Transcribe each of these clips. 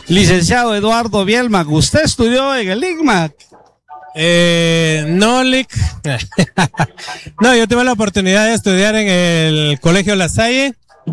Licenciado Eduardo Bielmac, ¿usted estudió en el ICMAC? No, Lic. No, yo tuve la oportunidad de estudiar en el Colegio La Salle.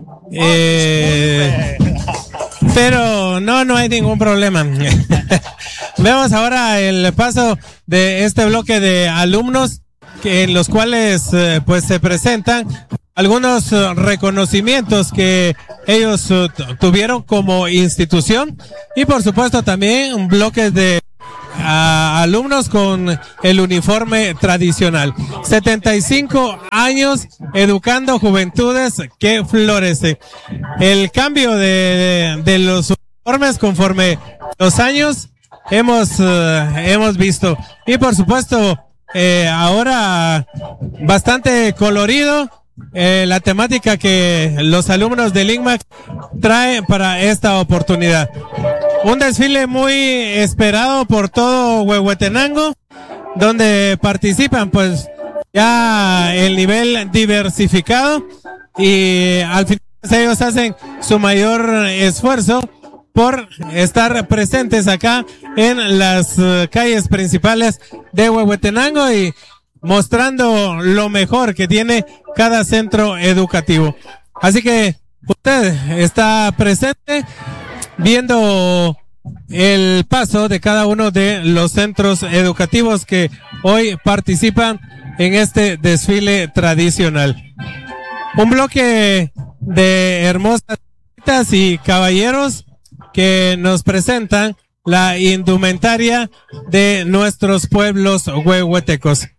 Pero no hay ningún problema. Vemos ahora el paso de este bloque de alumnos en los cuales pues se presentan algunos reconocimientos que ellos tuvieron como institución y por supuesto también un bloque de alumnos con el uniforme tradicional. 75 años educando juventudes que florecen. El cambio de los uniformes conforme los años hemos visto. Y por supuesto, ahora bastante colorido. La temática que los alumnos del ICMAC traen para esta oportunidad. Un desfile muy esperado por todo Huehuetenango, donde participan pues ya el nivel diversificado y al final ellos hacen su mayor esfuerzo por estar presentes acá en las calles principales de Huehuetenango y mostrando lo mejor que tiene cada centro educativo. Así que usted está presente viendo el paso de cada uno de los centros educativos que hoy participan en este desfile tradicional. Un bloque de hermosas chicas y caballeros que nos presentan la indumentaria de nuestros pueblos huehuetecos.